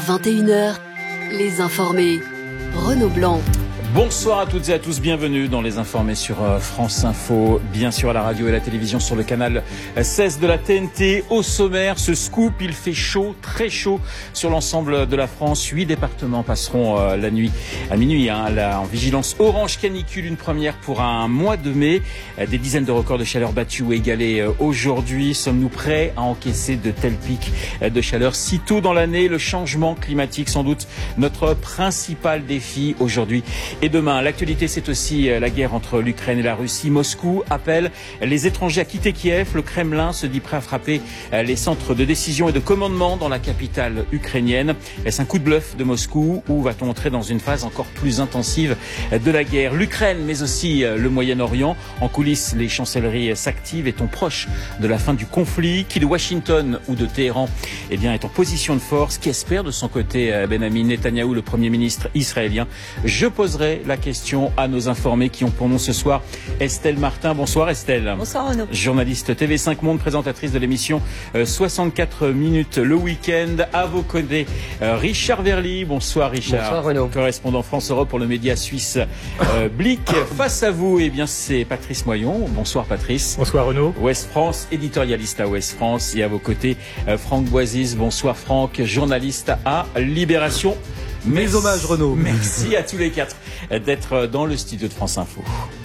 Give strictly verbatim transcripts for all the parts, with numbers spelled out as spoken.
vingt et une heures, Les Informés. Renaud Blanc. Bonsoir à toutes et à tous, bienvenue dans Les Informés sur France Info, bien sûr à la radio et à la télévision sur le canal seize de la T N T. Au sommaire, ce scoop, il fait chaud, très chaud sur l'ensemble de la France. Huit départements passeront euh, la nuit à minuit hein, là, en vigilance orange canicule, une première pour un mois de mai. Euh, des dizaines de records de chaleur battus ou égalés euh, aujourd'hui. Sommes-nous prêts à encaisser de tels pics euh, de chaleur si tôt dans l'année? Le changement climatique, sans doute notre principal défi aujourd'hui. Et demain, l'actualité, c'est aussi la guerre entre l'Ukraine et la Russie. Moscou appelle les étrangers à quitter Kiev. Le Kremlin se dit prêt à frapper les centres de décision et de commandement dans la capitale ukrainienne. Est-ce un coup de bluff de Moscou ou va-t-on entrer dans une phase encore plus intensive de la guerre? L'Ukraine, mais aussi le Moyen-Orient. En coulisses, les chancelleries s'activent. Est-on proche de la fin du conflit? Qui de Washington ou de Téhéran eh bien, est en position de force? Qui espère de son côté Benjamin Netanyahou, le Premier ministre israélien? Je poserai la question à nos informés qui ont pour nous ce soir Estelle Martin. Bonsoir Estelle. Bonsoir Renaud. Journaliste T V cinq Monde, présentatrice de l'émission soixante-quatre minutes le week-end. À vos côtés, Richard Verly. Bonsoir Richard. Bonsoir Renaud. Correspondant France Europe pour le média suisse euh, Blick. Face à vous, eh bien, c'est Patrice Moyon. Bonsoir Patrice. Bonsoir Renaud. Ouest France, éditorialiste à Ouest France. Et à vos côtés, euh, Franck Boisise. Bonsoir Franck, journaliste à Libération. Mes Merci, hommages Renaud. Merci à tous les quatre d'être dans le studio de France Info.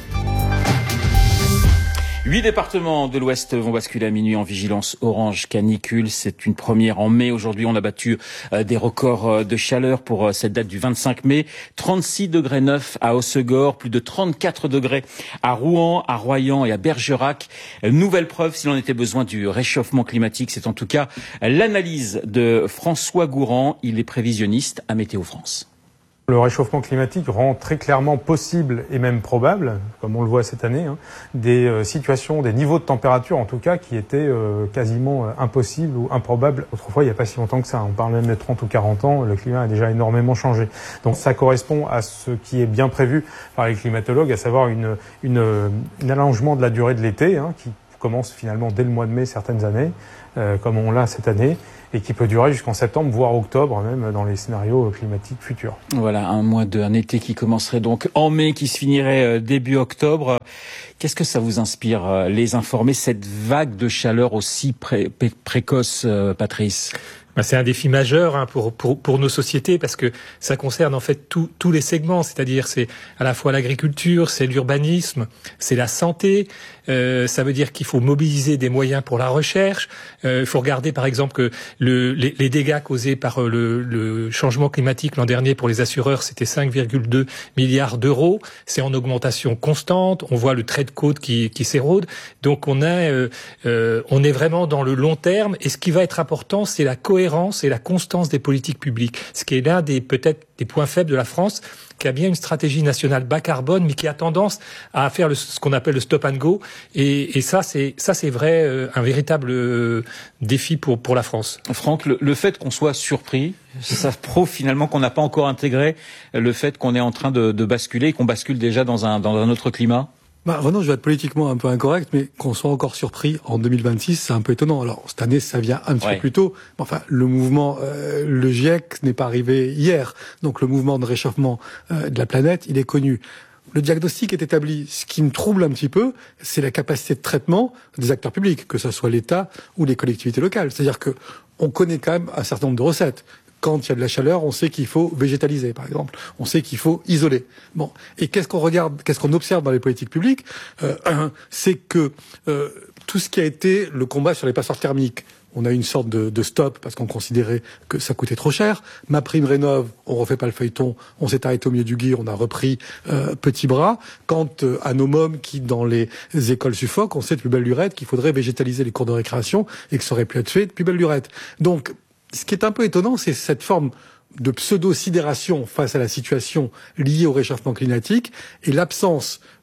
Huit départements de l'Ouest vont basculer à minuit en vigilance orange canicule. C'est une première en mai. Aujourd'hui, on a battu euh, des records euh, de chaleur pour euh, cette date du vingt-cinq mai. trente-six degrés neuf à Hossegor, plus de trente-quatre degrés à Rouen, à Royan et à Bergerac. Euh, nouvelle preuve, s'il en était besoin, du réchauffement climatique. C'est en tout cas l'analyse de François Gourand. Il est prévisionniste à Météo France. Le réchauffement climatique rend très clairement possible et même probable, comme on le voit cette année, hein, des euh, situations, des niveaux de température en tout cas qui étaient euh, quasiment euh, impossibles ou improbables autrefois, il n'y a pas si longtemps que ça. On parle même de trente ou quarante ans, le climat a déjà énormément changé. Donc ça correspond à ce qui est bien prévu par les climatologues, à savoir une, une, une allongement de la durée de l'été, hein, qui commence finalement dès le mois de mai certaines années, euh, comme on l'a cette année, et qui peut durer jusqu'en septembre, voire octobre, même dans les scénarios climatiques futurs. Voilà, un mois de, un été qui commencerait donc en mai, qui se finirait début octobre. Qu'est-ce que ça vous inspire, les informés, cette vague de chaleur aussi pré- pré- précoce, Patrice ? Ben, c'est un défi majeur hein, pour, pour pour nos sociétés parce que ça concerne en fait tous tous les segments, c'est-à-dire c'est à la fois l'agriculture, c'est l'urbanisme, c'est la santé. Euh, ça veut dire qu'il faut mobiliser des moyens pour la recherche. Euh, il faut regarder par exemple que le, les, les dégâts causés par le, le changement climatique l'an dernier pour les assureurs, c'était cinq virgule deux milliards d'euros. C'est en augmentation constante. On voit le trait de côte qui, qui s'érode. Donc on a, euh, euh, on est vraiment dans le long terme. Et ce qui va être important, c'est la cohérence et la constance des politiques publiques. Ce qui est l'un des peut-être des points faibles de la France, qui a bien une stratégie nationale bas carbone, mais qui a tendance à faire le, ce qu'on appelle le stop and go. Et, et ça, c'est ça, c'est vrai, euh, un véritable euh, défi pour pour la France. Franck, le, le fait qu'on soit surpris, ça prouve finalement qu'on n'a pas encore intégré le fait qu'on est en train de, de basculer, et qu'on bascule déjà dans un dans un autre climat. Bah, Renaud, je vais être politiquement un peu incorrect, mais qu'on soit encore surpris en deux mille vingt-six, c'est un peu étonnant. Alors, cette année, ça vient un petit ouais. peu plus tôt. Mais enfin, le mouvement, euh, le GIEC n'est pas arrivé hier. Donc, le mouvement de réchauffement euh, de la planète, il est connu. Le diagnostic est établi. Ce qui me trouble un petit peu, c'est la capacité de traitement des acteurs publics, que ce soit l'État ou les collectivités locales. C'est-à-dire que on connaît quand même un certain nombre de recettes. Quand il y a de la chaleur, on sait qu'il faut végétaliser, par exemple. On sait qu'il faut isoler. Bon. Et qu'est-ce qu'on regarde, qu'est-ce qu'on observe dans les politiques publiques, euh, c'est que euh, tout ce qui a été le combat sur les passoires thermiques, on a eu une sorte de, de stop parce qu'on considérait que ça coûtait trop cher. Ma prime rénove, on refait pas le feuilleton, on s'est arrêté au milieu du gué, on a repris euh, petit bras. Quant euh, à nos mômes qui, dans les écoles suffoquent, on sait de plus belle lurette qu'il faudrait végétaliser les cours de récréation et que ça aurait pu être fait de plus belle lurette. Donc, ce qui est un peu étonnant, c'est cette forme de pseudo-sidération face à la situation liée au réchauffement climatique et l'absence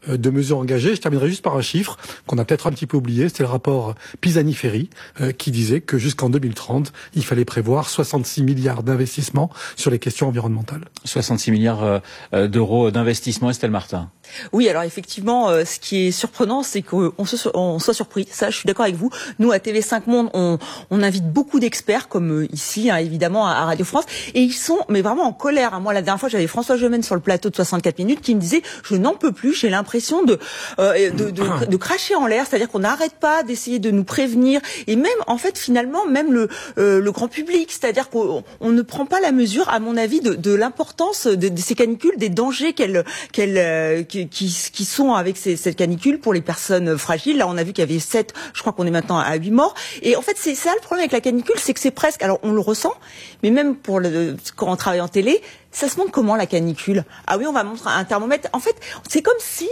de mesures engagées. Je terminerai juste par un chiffre qu'on a peut-être un petit peu oublié. C'était le rapport Pisani-Ferry euh, qui disait que jusqu'en deux mille trente, il fallait prévoir soixante-six milliards d'investissements sur les questions environnementales. soixante-six milliards euh, d'euros d'investissement, Estelle Martin. Oui, alors effectivement, euh, ce qui est surprenant, c'est qu'on se, on soit surpris. Ça, je suis d'accord avec vous. Nous, à T V cinq Monde, on, on invite beaucoup d'experts, comme euh, ici, hein, évidemment, à, à Radio France, et ils sont, mais vraiment en colère. Hein. Moi, la dernière fois, j'avais François Gemène sur le plateau de soixante-quatre minutes qui me disait, je n'en peux plus. J'ai l'impression de, euh, de, de, de, de cracher en l'air, c'est-à-dire qu'on n'arrête pas d'essayer de nous prévenir, et même, en fait, finalement, même le, euh, le grand public, c'est-à-dire qu'on on ne prend pas la mesure, à mon avis, de, de l'importance de, de ces canicules, des dangers qu'elles, qu'elles, euh, Qui, qui sont avec ces, cette canicule pour les personnes fragiles. Là, on a vu qu'il y avait sept, je crois qu'on est maintenant à huit morts. Et en fait, c'est ça le problème avec la canicule, c'est que c'est presque, alors on le ressent, mais même pour le, quand on travaille en télé, ça se montre comment la canicule? Ah oui, on va montrer un thermomètre. En fait, c'est comme si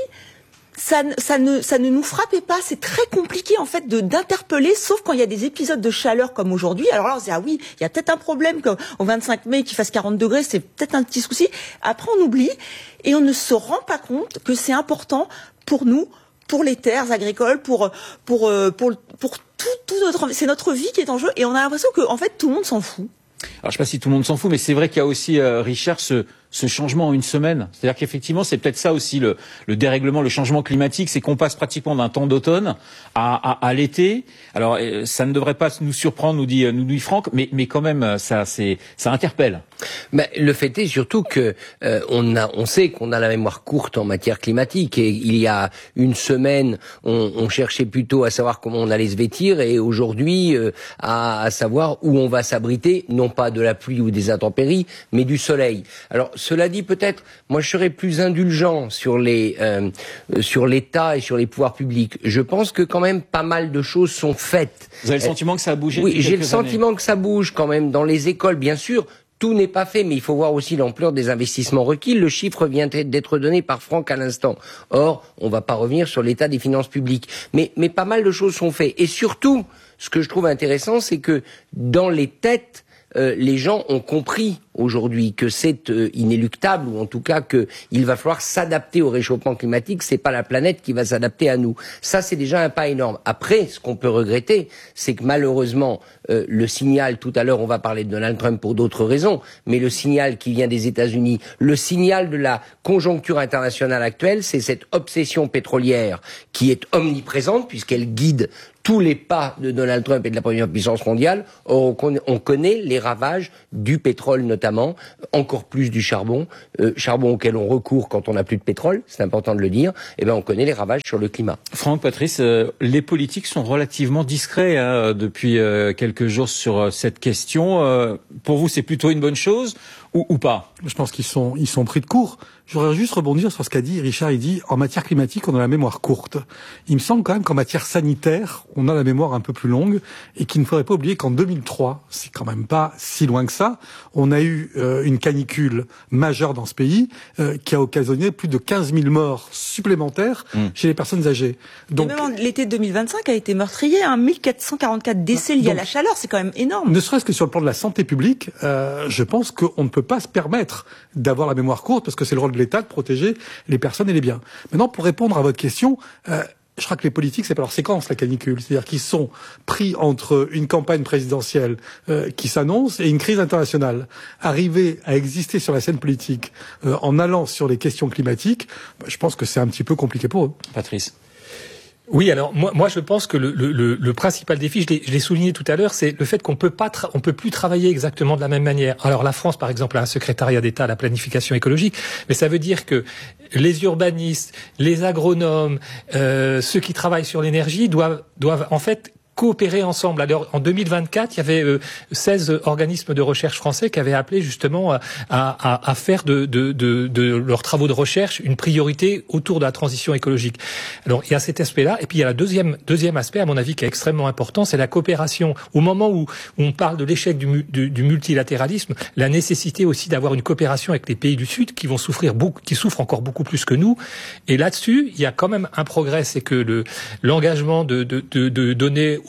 Ça, ça, ne, ça ne nous frappait pas. C'est très compliqué en fait de d'interpeller, sauf quand il y a des épisodes de chaleur comme aujourd'hui. Alors là, on se dit ah oui, il y a peut-être un problème qu'au vingt-cinq mai qu'il fasse quarante degrés, c'est peut-être un petit souci. Après, on oublie et on ne se rend pas compte que c'est important pour nous, pour les terres agricoles, pour pour pour pour tout, tout notre, c'est notre vie qui est en jeu. Et on a l'impression que en fait tout le monde s'en fout. Alors je sais pas si tout le monde s'en fout, mais c'est vrai qu'il y a aussi euh, Richard ce ce changement en une semaine. C'est-à-dire qu'effectivement, c'est peut-être ça aussi le, le dérèglement, le changement climatique, c'est qu'on passe pratiquement d'un temps d'automne à, à, à l'été. Alors, ça ne devrait pas nous surprendre, nous dit, nous dit Franck, mais, mais quand même, ça, c'est, ça interpelle. Mais le fait est surtout que euh, on a, on sait qu'on a la mémoire courte en matière climatique. Et il y a une semaine, on, on cherchait plutôt à savoir comment on allait se vêtir, et aujourd'hui, euh, à, à savoir où on va s'abriter, non pas de la pluie ou des intempéries, mais du soleil. Alors, cela dit, peut-être, moi je serais plus indulgent sur les euh, sur l'État et sur les pouvoirs publics. Je pense que quand même pas mal de choses sont faites. Vous avez le sentiment que ça a bougé? Oui, j'ai le années. sentiment que ça bouge quand même dans les écoles, bien sûr. Tout n'est pas fait, mais il faut voir aussi l'ampleur des investissements requis. Le chiffre vient d'être donné par Franck à l'instant. Or, on ne va pas revenir sur l'état des finances publiques. Mais, mais pas mal de choses sont faites. Et surtout, ce que je trouve intéressant, c'est que dans les têtes, Euh, les gens ont compris aujourd'hui que c'est euh, inéluctable, ou en tout cas qu'il va falloir s'adapter au réchauffement climatique. C'est pas la planète qui va s'adapter à nous. Ça, c'est déjà un pas énorme. Après, ce qu'on peut regretter, c'est que malheureusement, euh, le signal, tout à l'heure, on va parler de Donald Trump pour d'autres raisons, mais le signal qui vient des États-Unis, le signal de la conjoncture internationale actuelle, c'est cette obsession pétrolière qui est omniprésente puisqu'elle guide tous les pas de Donald Trump et de la première puissance mondiale. Or, on connaît les ravages du pétrole notamment, encore plus du charbon, euh, charbon auquel on recourt quand on n'a plus de pétrole, c'est important de le dire. Et ben, on connaît les ravages sur le climat. Franck, Patrice, euh, les politiques sont relativement discrets hein, depuis euh, quelques jours sur euh, cette question. Euh, pour vous, c'est plutôt une bonne chose ou, ou pas? Je pense qu'ils sont, ils sont pris de court. Je voudrais juste rebondir sur ce qu'a dit Richard. Il dit, en matière climatique, on a la mémoire courte. Il me semble quand même qu'en matière sanitaire, on a la mémoire un peu plus longue, et qu'il ne faudrait pas oublier qu'en deux mille trois, c'est quand même pas si loin que ça, on a eu euh, une canicule majeure dans ce pays euh, qui a occasionné plus de quinze mille morts supplémentaires mmh. chez les personnes âgées. Donc, et même l'été deux mille vingt-cinq a été meurtrier, hein, mille quatre cent quarante-quatre décès liés donc, à la chaleur, c'est quand même énorme. Ne serait-ce que sur le plan de la santé publique, euh, je pense qu'on ne peut pas se permettre d'avoir la mémoire courte, parce que c'est le rôle de l'État de protéger les personnes et les biens. Maintenant, pour répondre à votre question, euh, je crois que les politiques, c'est pas leur séquence, la canicule. C'est-à-dire qu'ils sont pris entre une campagne présidentielle euh, qui s'annonce et une crise internationale. Arriver à exister sur la scène politique euh, en allant sur les questions climatiques, bah, je pense que c'est un petit peu compliqué pour eux. Patrice. Oui, alors moi, moi je pense que le, le, le principal défi, je l'ai, je l'ai souligné tout à l'heure, c'est le fait qu'on peut pas, tra- on peut plus travailler exactement de la même manière. Alors la France, par exemple, a un secrétariat d'État à la planification écologique, mais ça veut dire que les urbanistes, les agronomes, euh, ceux qui travaillent sur l'énergie doivent, doivent en fait coopérer ensemble. Alors, en deux mille vingt-quatre, il y avait euh, seize organismes de recherche français qui avaient appelé justement à, à, à faire de, de, de, de leurs travaux de recherche une priorité autour de la transition écologique. Alors, il y a cet aspect-là. Et puis, il y a le deuxième, deuxième aspect, à mon avis, qui est extrêmement important, c'est la coopération. Au moment où, où on parle de l'échec du, du, du multilatéralisme, la nécessité aussi d'avoir une coopération avec les pays du Sud qui vont souffrir beaucoup, qui souffrent encore beaucoup plus que nous. Et là-dessus, il y a quand même un progrès, c'est que le, l'engagement de, de, de, de donner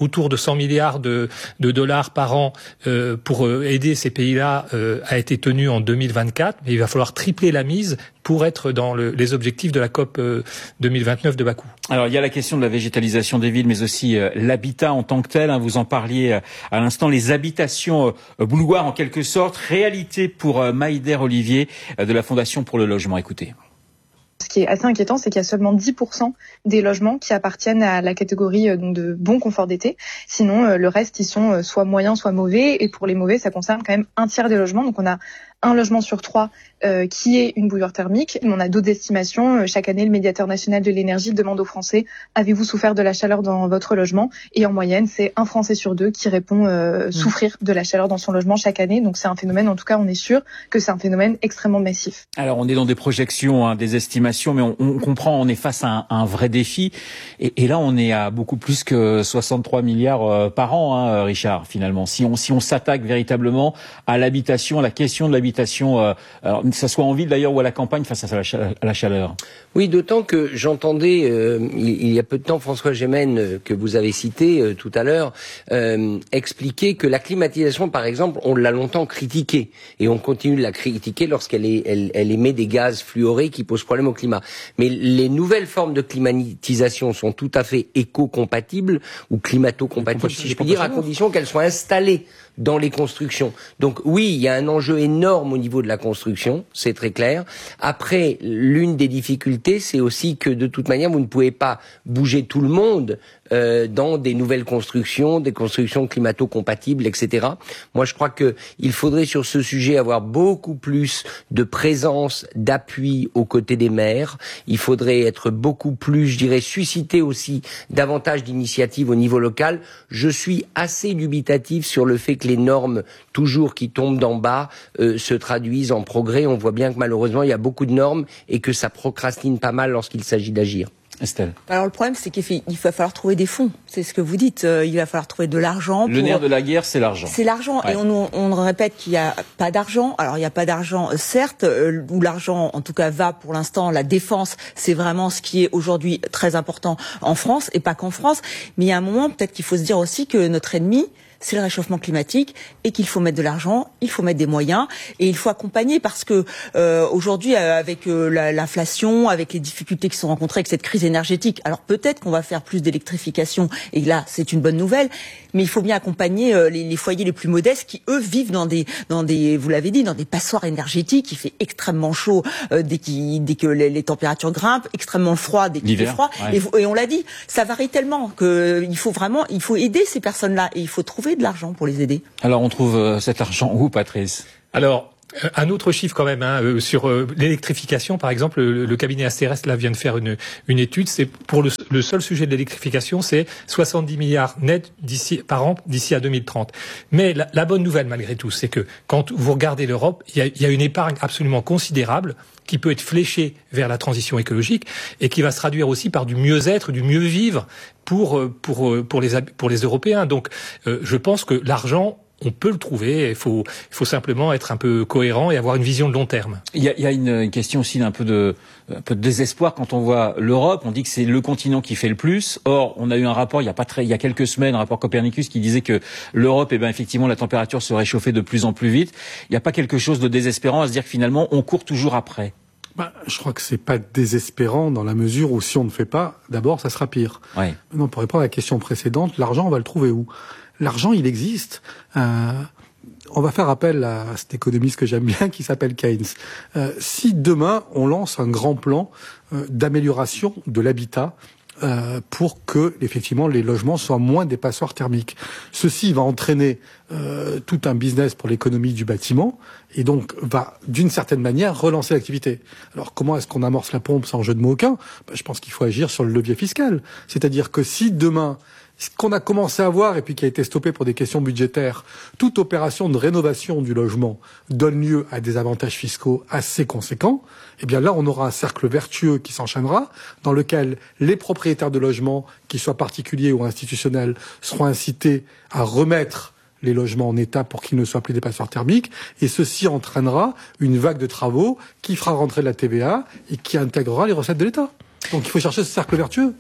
autour de cent milliards de, de dollars par an euh, pour euh, aider ces pays-là euh, a été tenu en deux mille vingt-quatre, mais il va falloir tripler la mise pour être dans le, les objectifs de la COP euh, deux mille vingt-neuf de Bakou. Alors il y a la question de la végétalisation des villes, mais aussi euh, l'habitat en tant que tel. Hein, vous en parliez euh, à l'instant, les habitations euh, boulevards en quelque sorte, réalité pour euh, Maïder Olivier euh, de la Fondation pour le logement. Écoutez. Ce qui est assez inquiétant, c'est qu'il y a seulement dix pour cent des logements qui appartiennent à la catégorie euh, donc de bon confort d'été. Sinon, euh, le reste, ils sont euh, soit moyens, soit mauvais. Et pour les mauvais, ça concerne quand même un tiers des logements. Donc on a un logement sur trois euh, qui est une bouilloire thermique. On a d'autres estimations. Euh, chaque année, le médiateur national de l'énergie demande aux Français « Avez-vous souffert de la chaleur dans votre logement ?» Et en moyenne, c'est un Français sur deux qui répond euh, mmh. souffrir de la chaleur dans son logement chaque année. Donc c'est un phénomène, en tout cas, on est sûr que c'est un phénomène extrêmement massif. Alors on est dans des projections, hein, des estimations, mais on, on comprend, on est face à un, un vrai défi. Et, et là, on est à beaucoup plus que soixante-trois milliards euh, par an, hein, Richard, finalement. Si on, si on s'attaque véritablement à l'habitation, à la question de l'habitation, Euh, alors, que ça soit en ville d'ailleurs ou à la campagne face à la, chaleur, à la chaleur. Oui, d'autant que j'entendais euh, il, il y a peu de temps François Gémen, euh, que vous avez cité euh, tout à l'heure, euh, expliquer que la climatisation, par exemple, on l'a longtemps critiquée et on continue de la critiquer lorsqu'elle est, elle, elle émet des gaz fluorés qui posent problème au climat. Mais les nouvelles formes de climatisation sont tout à fait éco-compatibles ou climato-compatibles, si je puis dire, à condition qu'elles soient installées dans les constructions. Donc oui, il y a un enjeu énorme au niveau de la construction, c'est très clair. Après, l'une des difficultés, c'est aussi que de toute manière, vous ne pouvez pas bouger tout le monde euh, dans des nouvelles constructions, des constructions climato-compatibles, et cetera. Moi, je crois que il faudrait sur ce sujet avoir beaucoup plus de présence, d'appui aux côtés des maires. Il faudrait être beaucoup plus, je dirais, susciter aussi davantage d'initiatives au niveau local. Je suis assez dubitatif sur le fait que les normes, toujours qui tombent d'en bas, euh, se traduisent en progrès. On voit bien que malheureusement, il y a beaucoup de normes et que ça procrastine pas mal lorsqu'il s'agit d'agir. Estelle. Alors le problème, c'est qu'il fait, il va falloir trouver des fonds. C'est ce que vous dites. Euh, il va falloir trouver de l'argent. Le pour... nerf de la guerre, c'est l'argent. C'est l'argent. Ouais. Et on, on répète qu'il n'y a pas d'argent. Alors il n'y a pas d'argent, certes, euh, où l'argent, en tout cas, va pour l'instant. La défense, c'est vraiment ce qui est aujourd'hui très important en France, et pas qu'en France. Mais il y a un moment, peut-être qu'il faut se dire aussi que notre ennemi, c'est le réchauffement climatique et qu'il faut mettre de l'argent, il faut mettre des moyens et il faut accompagner parce que euh, aujourd'hui euh, avec euh, la, l'inflation, avec les difficultés qui sont rencontrées avec cette crise énergétique, alors peut-être qu'on va faire plus d'électrification et là c'est une bonne nouvelle, mais il faut bien accompagner euh, les, les foyers les plus modestes qui eux vivent dans des dans des vous l'avez dit dans des passoires énergétiques. Il fait extrêmement chaud euh, dès, qu'il, dès que les, les températures grimpent, extrêmement froid dès qu'il fait froid ouais. et, et on l'a dit, ça varie tellement que il faut vraiment il faut aider ces personnes-là et il faut trouver de l'argent pour les aider. Alors on trouve euh, cet argent où, Patrice ? Alors un autre chiffre quand même hein, euh, sur euh, l'électrification, par exemple, le, le cabinet Asterès là vient de faire une, une étude. C'est pour le, le seul sujet de l'électrification, c'est soixante-dix milliards nets d'ici par an d'ici à deux mille trente. Mais la, la bonne nouvelle malgré tout, c'est que quand vous regardez l'Europe, il y a, il y a une épargne absolument considérable qui peut être fléchée vers la transition écologique et qui va se traduire aussi par du mieux-être, du mieux-vivre pour pour pour les pour les Européens. Donc, euh, je pense que l'argent on peut le trouver, il faut, il faut simplement être un peu cohérent et avoir une vision de long terme. Il y a, il y a une, une question aussi d'un peu de, un peu de désespoir quand on voit l'Europe. On dit que c'est le continent qui fait le plus. Or, on a eu un rapport il y a pas très, il y a quelques semaines, un rapport Copernicus qui disait que l'Europe, eh ben effectivement, la température se réchauffait de plus en plus vite. Il n'y a pas quelque chose de désespérant à se dire que finalement, on court toujours après. Bah, je crois que c'est pas désespérant dans la mesure où si on ne fait pas, d'abord, ça sera pire. Ouais. Non, pour répondre à la question précédente, l'argent, on va le trouver où ? L'argent, il existe. Euh, on va faire appel à cet économiste que j'aime bien qui s'appelle Keynes. Euh, si demain, on lance un grand plan euh, d'amélioration de l'habitat euh, pour que, effectivement, les logements soient moins des passoires thermiques. Ceci va entraîner euh, tout un business pour l'économie du bâtiment et donc va, d'une certaine manière, relancer l'activité. Alors, comment est-ce qu'on amorce la pompe sans jeu de mots aucun ? Ben, je pense qu'il faut agir sur le levier fiscal. C'est-à-dire que si demain, ce qu'on a commencé à voir et puis qui a été stoppé pour des questions budgétaires, toute opération de rénovation du logement donne lieu à des avantages fiscaux assez conséquents, eh bien là, on aura un cercle vertueux qui s'enchaînera, dans lequel les propriétaires de logements, qu'ils soient particuliers ou institutionnels, seront incités à remettre les logements en état pour qu'ils ne soient plus des passoires thermiques, et ceci entraînera une vague de travaux qui fera rentrer de la T V A et qui intégrera les recettes de l'État. Donc il faut chercher ce cercle vertueux.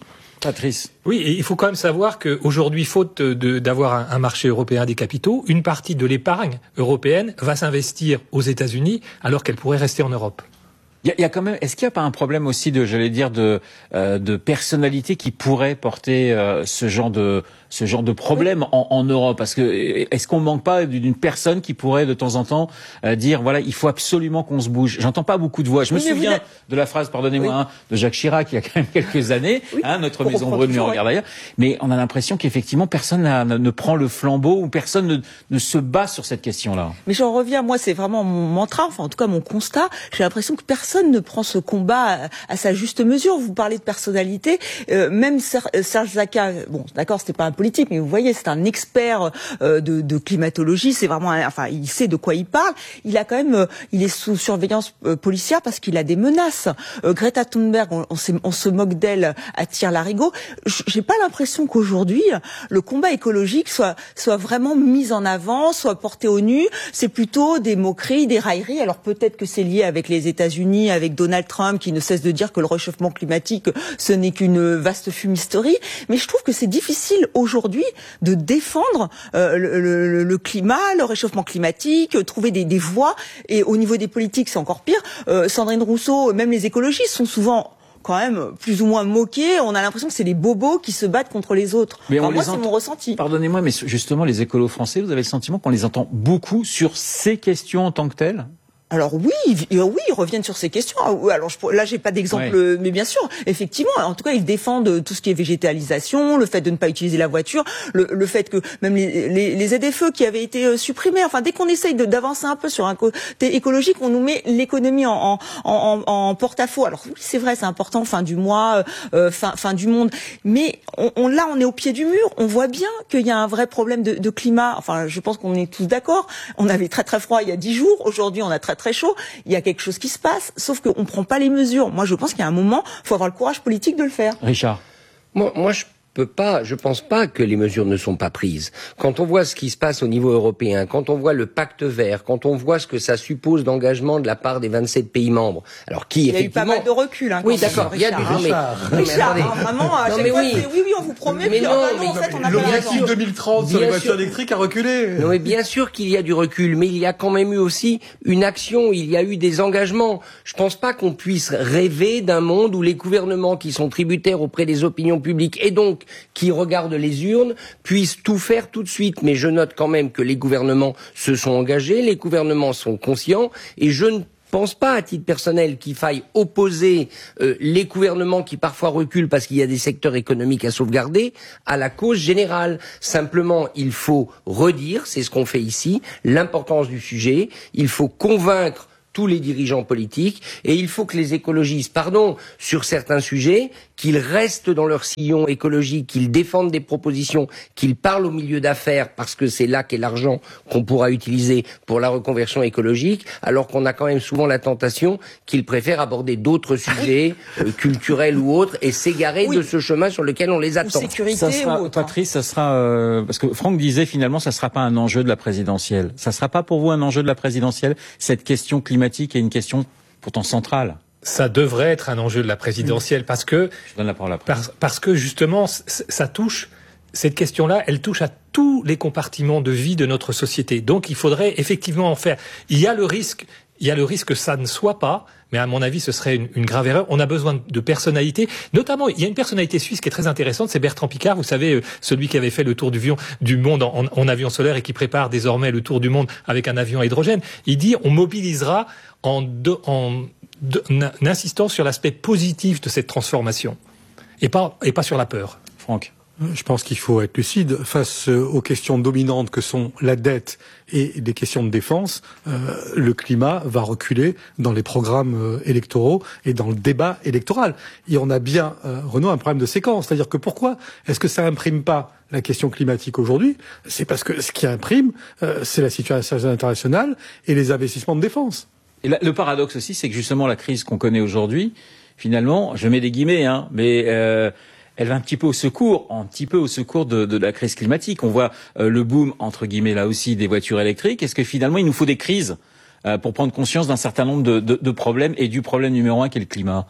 Patrice. Oui, et il faut quand même savoir qu'aujourd'hui, faute de, d'avoir un, un marché européen des capitaux, une partie de l'épargne européenne va s'investir aux États-Unis alors qu'elle pourrait rester en Europe. Il y a, il y a quand même. Est-ce qu'il n'y a pas un problème aussi de, j'allais dire, de euh, de personnalité qui pourrait porter euh, ce genre de ce genre de problème en, en Europe? Parce que est-ce qu'on manque pas d'une personne qui pourrait de temps en temps euh, dire voilà, il faut absolument qu'on se bouge? J'entends pas beaucoup de voix. Je me oui, souviens de la phrase, pardonnez-moi, oui. hein, de Jacques Chirac il y a quand même quelques années. Oui. Hein, notre maison brûle, mais on regarde ailleurs. Mais on a l'impression qu'effectivement personne n'a, ne prend le flambeau ou personne ne, ne se bat sur cette question-là. Mais j'en reviens. Moi, c'est vraiment mon mantra. Enfin, en tout cas, mon constat. J'ai l'impression que personne Personne ne prend ce combat à, à sa juste mesure. Vous parlez de personnalité, euh, même Serge Zaka, bon, d'accord, c'était pas un politique, mais vous voyez, c'est un expert euh, de, de climatologie. C'est vraiment, un, enfin, il sait de quoi il parle. Il a quand même, euh, il est sous surveillance euh, policière parce qu'il a des menaces. Euh, Greta Thunberg, on, on, on se moque d'elle à tire-larigot. J'ai pas l'impression qu'aujourd'hui le combat écologique soit soit vraiment mis en avant, soit porté au nu. C'est plutôt des moqueries, des railleries. Alors peut-être que c'est lié avec les États-Unis, avec Donald Trump qui ne cesse de dire que le réchauffement climatique ce n'est qu'une vaste fumisterie, mais je trouve que c'est difficile aujourd'hui de défendre euh, le, le, le climat, le réchauffement climatique, trouver des, des voies, et au niveau des politiques c'est encore pire. euh, Sandrine Rousseau, même les écologistes sont souvent quand même plus ou moins moqués. On a l'impression que c'est les bobos qui se battent contre les autres. Mais enfin, on moi, les c'est ent... mon ressenti. Pardonnez-moi, mais justement, les écolos français, vous avez le sentiment qu'on les entend beaucoup sur ces questions en tant que telles? Alors oui, oui, ils reviennent sur ces questions. Alors je, là, j'ai pas d'exemple, ouais. Mais bien sûr, effectivement, en tout cas, ils défendent tout ce qui est végétalisation, le fait de ne pas utiliser la voiture, le, le fait que même les, les, les Z F E qui avaient été supprimés, enfin, dès qu'on essaye de, d'avancer un peu sur un côté écologique, on nous met l'économie en, en, en, en porte-à-faux. Alors oui, c'est vrai, c'est important, fin du mois, euh, fin, fin du monde, mais on, on, là, on est au pied du mur. On voit bien qu'il y a un vrai problème de, de climat. Enfin, je pense qu'on est tous d'accord. On avait très très froid il y a dix jours. Aujourd'hui, on a très très chaud, il y a quelque chose qui se passe, sauf qu'on ne prend pas les mesures. Moi, je pense qu'il y a un moment, il faut avoir le courage politique de le faire. Richard. Moi, moi je peut pas, je pense pas que les mesures ne sont pas prises. Quand on voit ce qui se passe au niveau européen, quand on voit le pacte vert, quand on voit ce que ça suppose d'engagement de la part des vingt-sept pays membres, alors qui il y a effectivement... eu pas mal de recul. Hein, oui, d'accord. Il y a du Richard. Richard, Richard hein, vraiment, à non, chaque mais fois, oui. c'est oui, oui, on vous promet, mais puis non, oh, bah non, mais en fait, on a l'objectif deux mille trente sur les voitures électriques a reculé. Non, mais bien sûr qu'il y a du recul, mais il y a quand même eu aussi une action, il y a eu des engagements. Je pense pas qu'on puisse rêver d'un monde où les gouvernements qui sont tributaires auprès des opinions publiques et donc qui regardent les urnes puissent tout faire tout de suite. Mais je note quand même que les gouvernements se sont engagés, les gouvernements sont conscients, et je ne pense pas, à titre personnel, qu'il faille opposer euh, les gouvernements qui parfois reculent parce qu'il y a des secteurs économiques à sauvegarder à la cause générale. Simplement, il faut redire, c'est ce qu'on fait ici, l'importance du sujet. Il faut convaincre tous les dirigeants politiques, et il faut que les écologistes, pardon, sur certains sujets, qu'ils restent dans leur sillon écologique, qu'ils défendent des propositions, qu'ils parlent au milieu d'affaires, parce que c'est là qu'est l'argent qu'on pourra utiliser pour la reconversion écologique, alors qu'on a quand même souvent la tentation qu'ils préfèrent aborder d'autres sujets, euh, culturels ou autres, et s'égarer oui. de ce chemin sur lequel on les attend. Ou sécurité ça sera, ou autre. Patrice, ça sera, euh, parce que Franck disait finalement, ça sera pas un enjeu de la présidentielle. Ça sera pas pour vous un enjeu de la présidentielle, cette question climatique est une question pourtant centrale. Ça devrait être un enjeu de la présidentielle parce que je donne la parole après. Parce, parce que justement ça touche cette question-là, elle touche à tous les compartiments de vie de notre société. Donc il faudrait effectivement en faire. Il y a le risque, il y a le risque que ça ne soit pas, mais à mon avis ce serait une, une grave erreur. On a besoin de personnalités, notamment il y a une personnalité suisse qui est très intéressante, c'est Bertrand Piccard, vous savez, celui qui avait fait le tour du, du monde en, en avion solaire et qui prépare désormais le tour du monde avec un avion à hydrogène. Il dit on mobilisera en, de, en, de, en insistant sur l'aspect positif de cette transformation et pas, et pas sur la peur. Franck. Je pense qu'il faut être lucide face aux questions dominantes que sont la dette et des questions de défense. Euh, le climat va reculer dans les programmes euh, électoraux et dans le débat électoral. Et on a bien, euh, Renaud, un problème de séquence. C'est-à-dire que pourquoi est-ce que ça imprime pas la question climatique aujourd'hui? C'est parce que ce qui imprime, euh, c'est la situation internationale et les investissements de défense. Et là, le paradoxe aussi, c'est que justement la crise qu'on connaît aujourd'hui, finalement, je mets des guillemets, hein, mais euh, elle va un petit peu au secours, un petit peu au secours de, de la crise climatique. On voit euh, le boom, entre guillemets, là aussi, des voitures électriques. Est-ce que finalement, il nous faut des crises euh, pour prendre conscience d'un certain nombre de, de, de problèmes et du problème numéro un qui est le climat? Alors,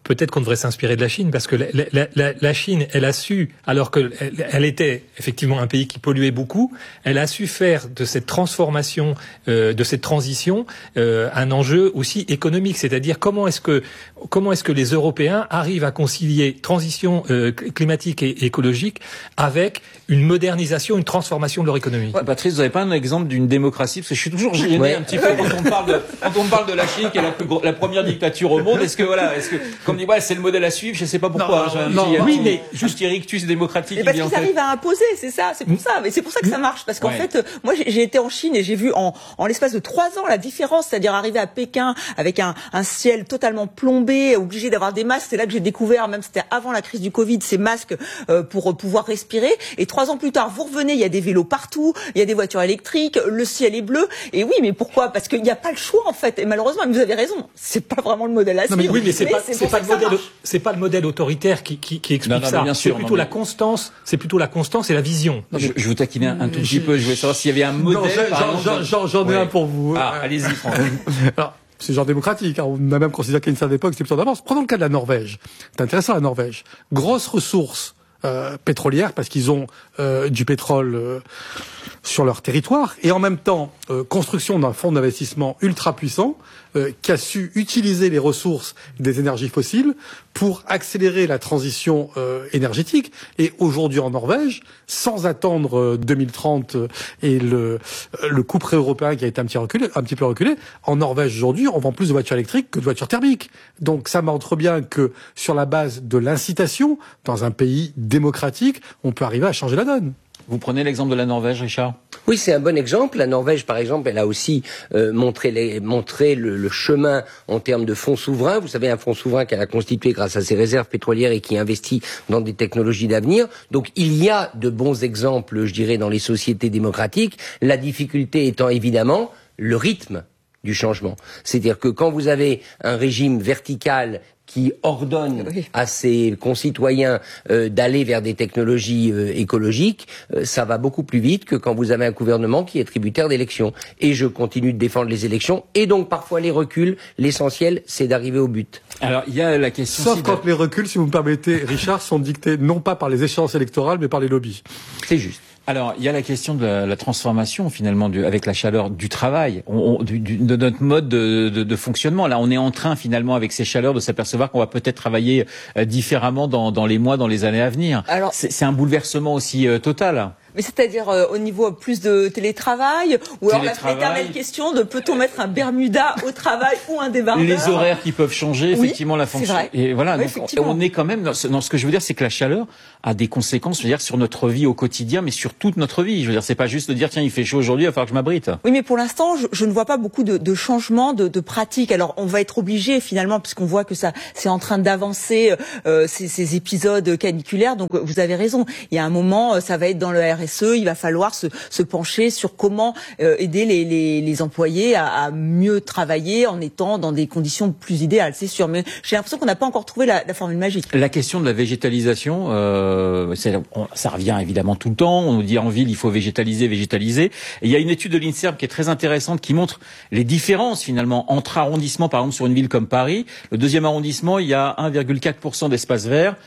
peut-être qu'on devrait s'inspirer de la Chine, parce que la, la, la, la Chine, elle a su, alors qu'elle elle était effectivement un pays qui polluait beaucoup, elle a su faire de cette transformation, euh, de cette transition, euh, un enjeu aussi économique. C'est-à-dire comment est-ce que comment est-ce que les Européens arrivent à concilier transition euh, climatique et écologique avec une modernisation, une transformation de leur économie. Ouais, Patrice, vous n'avez pas un exemple d'une démocratie? Parce que je suis toujours gêné ouais. un petit peu quand on parle de quand on parle de la Chine, qui est la, plus gros, la première dictature au monde. Est-ce que voilà, est-ce que comme on dit, ouais, c'est le modèle à suivre? Je sais pas pourquoi. Non, hein, non, petit, non, oui, non, mais juste rictus démocratique. Et parce qu'ils arrivent à imposer, c'est ça, c'est pour ça. Mais c'est pour ça que ça marche, parce qu'en ouais. fait, moi, j'ai, j'ai été en Chine et j'ai vu en, en l'espace de trois ans la différence, c'est-à-dire arriver à Pékin avec un, un ciel totalement plombé, obligé d'avoir des masques. C'est là que j'ai découvert, même c'était avant la crise du Covid, ces masques euh, pour pouvoir respirer. Et trois ans plus tard, vous revenez, il y a des vélos partout, il y a des voitures électriques, le ciel est bleu. Et oui, mais pourquoi? Parce qu'il n'y a pas le choix en fait. Et malheureusement, vous avez raison, c'est pas vraiment le modèle à suivre. Non, mais oui, mais c'est mais pas, c'est c'est pas le modèle, c'est pas le modèle autoritaire qui, qui, qui explique non, non, ça. Bien sûr, c'est plutôt non, mais... la constance, c'est plutôt la constance et la vision. Non, je, je vous taquinais un, un tout petit peu. Je voulais savoir s'il y avait un modèle. Non, par j'en, exemple, j'en, j'en ai ouais. un pour vous. Ah, allez-y, Franck. Alors, c'est genre démocratique. Hein. On a même considéré qu'à une certaine époque, c'était plutôt d'avance. Prenons le cas de la Norvège. C'est intéressant, la Norvège. Grosse ressource euh, pétrolière, parce qu'ils ont euh, du pétrole euh, sur leur territoire, et en même temps, euh, construction d'un fonds d'investissement ultra puissant, euh, qui a su utiliser les ressources des énergies fossiles pour accélérer la transition euh, énergétique. Et aujourd'hui en Norvège, sans attendre euh, deux mille trente euh, et le, euh, le coup près européen qui a été un petit, reculé, un petit peu reculé, en Norvège aujourd'hui, on vend plus de voitures électriques que de voitures thermiques. Donc ça montre bien que sur la base de l'incitation, dans un pays démocratique, on peut arriver à changer la donne. Vous prenez l'exemple de la Norvège, Richard? Oui, c'est un bon exemple. La Norvège, par exemple, elle a aussi euh, montré, les, montré le, le chemin en termes de fonds souverains. Vous savez, un fonds souverain qu'elle a constitué grâce à ses réserves pétrolières et qui investit dans des technologies d'avenir. Donc, il y a de bons exemples, je dirais, dans les sociétés démocratiques. La difficulté étant évidemment le rythme du changement. C'est-à-dire que quand vous avez un régime vertical qui ordonne oui. à ses concitoyens euh, d'aller vers des technologies euh, écologiques, euh, ça va beaucoup plus vite que quand vous avez un gouvernement qui est tributaire d'élections. Et je continue de défendre les élections, et donc parfois les reculs. L'essentiel, c'est d'arriver au but. Alors, il y a la question... Sauf quand de... les reculs, si vous me permettez, Richard, sont dictés non pas par les échéances électorales, mais par les lobbies. C'est juste. Alors, il y a la question de la, la transformation, finalement, du, avec la chaleur du travail, on, on, du, du, de notre mode de, de, de fonctionnement. Là, on est en train, finalement, avec ces chaleurs, de s'apercevoir qu'on va peut-être travailler euh, différemment dans, dans les mois, dans les années à venir. Alors, c'est, c'est un bouleversement aussi euh, total. Mais c'est-à-dire euh, au niveau plus de télétravail, ou alors la l'éternelle question de peut-on mettre un Bermuda au travail ou un débardeur? Les horaires qui peuvent changer, effectivement, oui, la fonction. C'est vrai. Et voilà, oui, donc, on est quand même dans ce, dans ce que je veux dire, c'est que la chaleur a des conséquences, je veux dire, sur notre vie au quotidien, mais sur toute notre vie. Je veux dire, c'est pas juste de dire tiens, il fait chaud aujourd'hui, il va falloir que je m'abrite. Oui, mais pour l'instant, je, je ne vois pas beaucoup de, de changements de, de pratiques. Alors, on va être obligé finalement, puisqu'on voit que ça, c'est en train d'avancer euh, ces, ces épisodes caniculaires. Donc, vous avez raison. Il y a un moment, ça va être dans le R S E. Il va falloir Se, se pencher sur comment euh, aider les, les, les employés à, à mieux travailler en étant dans des conditions plus idéales, c'est sûr. Mais j'ai l'impression qu'on n'a pas encore trouvé la, la formule magique. La question de la végétalisation, euh, c'est, on, ça revient évidemment tout le temps. On nous dit en ville, il faut végétaliser, végétaliser. Et il y a une étude de l'INSERM qui est très intéressante, qui montre les différences finalement entre arrondissements. Par exemple, sur une ville comme Paris, le deuxième arrondissement, il y a un virgule quatre pour cent d'espace vert.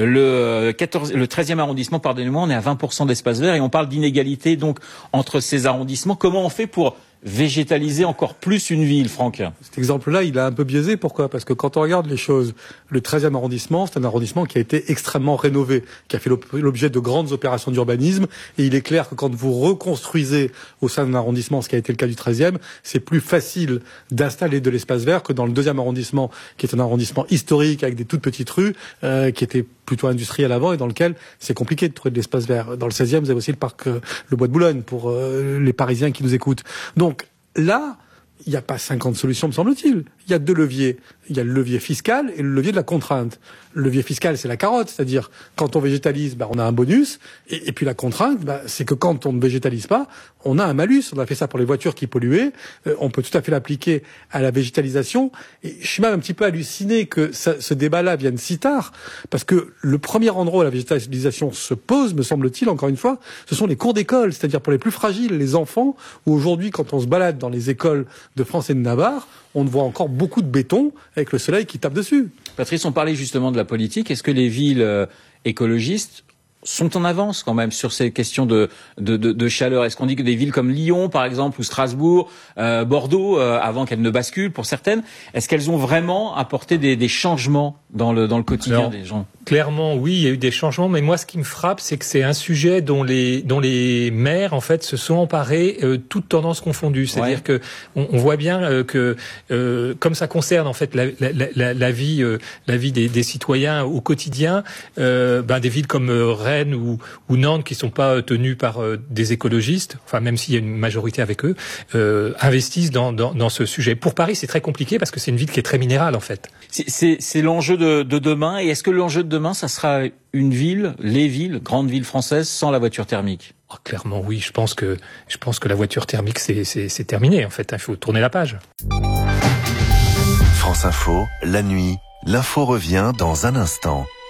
Le, quatorze, le treizième arrondissement, pardonnez-moi, on est à vingt pour cent d'espace vert et on parle d'inégalité donc entre ces arrondissements. Comment on fait pour végétaliser encore plus une ville, Franck? Cet exemple-là, il est un peu biaisé. Pourquoi? Parce que quand on regarde les choses, le treizième arrondissement, c'est un arrondissement qui a été extrêmement rénové, qui a fait l'objet de grandes opérations d'urbanisme. Et il est clair que quand vous reconstruisez au sein d'un arrondissement, ce qui a été le cas du treizième, c'est plus facile d'installer de l'espace vert que dans le deuxième arrondissement, qui est un arrondissement historique avec des toutes petites rues, euh, qui étaient plutôt industriel avant et dans lequel c'est compliqué de trouver de l'espace vert. Dans le seizième, vous avez aussi le parc, euh, le Bois de Boulogne, pour euh, les Parisiens qui nous écoutent. Donc là, il n'y a pas cinquante solutions, me semble-t-il. Il y a deux leviers. Il y a le levier fiscal et le levier de la contrainte. Le levier fiscal, c'est la carotte, c'est-à-dire quand on végétalise, bah, on a un bonus. Et, et puis la contrainte, bah, c'est que quand on ne végétalise pas, on a un malus. On a fait ça pour les voitures qui polluaient. Euh, on peut tout à fait l'appliquer à la végétalisation. Et je suis même un petit peu halluciné que ça, ce débat-là vienne si tard, parce que le premier endroit où la végétalisation se pose, me semble-t-il, encore une fois, ce sont les cours d'école, c'est-à-dire pour les plus fragiles, les enfants, où aujourd'hui, quand on se balade dans les écoles de France et de Navarre, on voit encore beaucoup de béton avec le soleil qui tape dessus. Patrice, on parlait justement de la politique. Est-ce que les villes euh, écologistes sont en avance quand même sur ces questions de, de, de, de chaleur? Est-ce qu'on dit que des villes comme Lyon, par exemple, ou Strasbourg, euh, Bordeaux, euh, avant qu'elles ne basculent pour certaines, est-ce qu'elles ont vraiment apporté des, des changements dans le, dans le quotidien Alors, des gens? Clairement, oui, il y a eu des changements, mais moi, ce qui me frappe, c'est que c'est un sujet dont les, dont les maires, en fait, se sont emparés, euh, toutes tendances confondues. C'est-à-dire ouais. que on, on voit bien euh, que, euh, comme ça concerne en fait la, la, la, la vie, euh, la vie des, des citoyens au quotidien, euh, ben des villes comme euh, Rennes ou, ou Nantes, qui sont pas tenues par euh, des écologistes, enfin même s'il y a une majorité avec eux, euh, investissent dans, dans, dans ce sujet. Pour Paris, c'est très compliqué parce que c'est une ville qui est très minérale en fait. C'est, c'est, c'est l'enjeu de, de demain. Et est-ce que l'enjeu de demain, ça sera une ville, les villes, grandes villes françaises, sans la voiture thermique? Oh, clairement, oui. Je pense que je pense que la voiture thermique, c'est, c'est, c'est terminé. En fait, il faut tourner la page. France Info, la nuit. L'info revient dans un instant.